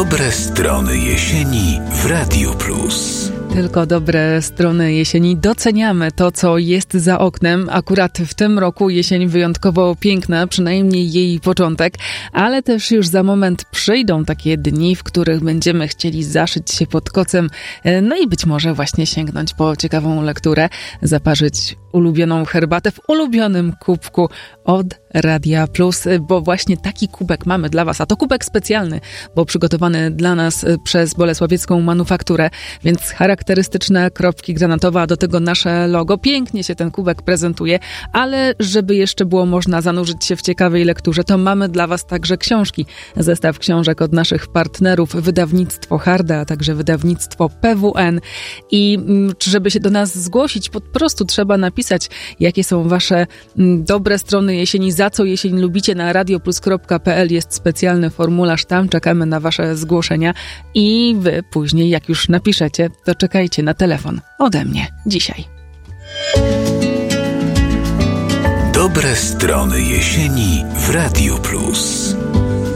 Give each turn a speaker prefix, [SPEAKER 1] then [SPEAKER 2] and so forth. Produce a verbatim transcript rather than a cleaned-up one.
[SPEAKER 1] Dobre strony jesieni w Radiu Plus.
[SPEAKER 2] Tylko dobre strony jesieni. Doceniamy to, co jest za oknem. Akurat w tym roku jesień wyjątkowo piękna, przynajmniej jej początek, ale też już za moment przyjdą takie dni, w których będziemy chcieli zaszyć się pod kocem, no i być może właśnie sięgnąć po ciekawą lekturę, zaparzyć ulubioną herbatę w ulubionym kubku od Radia Plus, bo właśnie taki kubek mamy dla Was, a to kubek specjalny, bo przygotowany dla nas przez Bolesławiecką Manufakturę, więc charakterystyczne kropki granatowe, a do tego nasze logo. Pięknie się ten kubek prezentuje, ale żeby jeszcze było można zanurzyć się w ciekawej lekturze, to mamy dla Was także książki. Zestaw książek od naszych partnerów, wydawnictwo Harda, a także wydawnictwo P W N. I żeby się do nas zgłosić, po prostu trzeba napisać, jakie są Wasze dobre strony jesieni, za co jesień lubicie. Na radioplus kropka p l jest specjalny formularz, tam czekamy na Wasze zgłoszenia i Wy później, jak już napiszecie, to czekajcie na telefon ode mnie dzisiaj.
[SPEAKER 1] Dobre strony jesieni w Radiu Plus.